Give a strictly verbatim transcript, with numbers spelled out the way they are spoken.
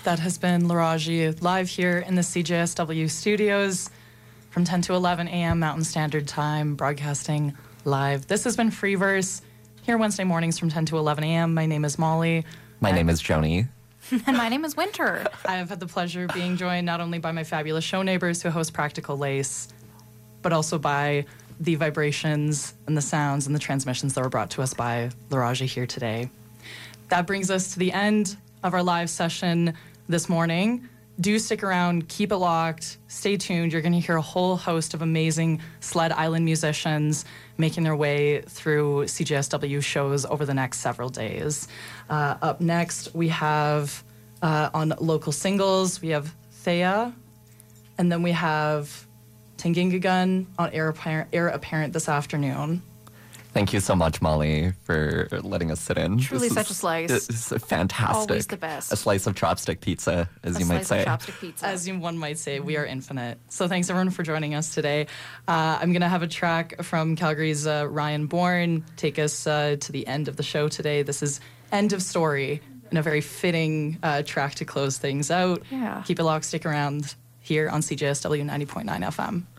That has been Laraji live here in the C J S W studios from ten to eleven a.m. Mountain Standard Time, broadcasting live. This has been Freeverse here Wednesday mornings from ten to eleven a.m. My name is Molly. My name is Joni. And my name is Winter. I have had the pleasure of being joined not only by my fabulous show neighbors who host Practical Lace, but also by the vibrations and the sounds and the transmissions that were brought to us by Laraji here today. That brings us to the end of our live session this morning. Do stick around, keep it locked, stay tuned. You're going to hear a whole host of amazing Sled Island musicians making their way through C J S W shows over the next several days. Uh, up next, we have uh, on local singles, we have Thea, and then we have Tingingagun on Air Apparent, Air Apparent this afternoon. Thank you so much, Molly, for letting us sit in. Truly This such is- a slice. This is fantastic. Always the best. A slice of chopstick pizza, as A you might slice say. of chopstick pizza. As you, one might say, we are infinite. So thanks everyone for joining us today. Uh, I'm going to have a track from Calgary's uh, Ryan Bourne take us uh, to the end of the show today. This is End of Story, and a very fitting uh, track to close things out. Yeah. Keep it locked, stick around here on C J S W ninety point nine F M.